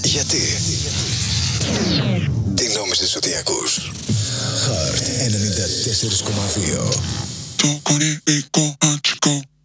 Γιατί? Τι νόμιζες ότι ακούς? Heart 94,2. Το κορυφικό ατσικό.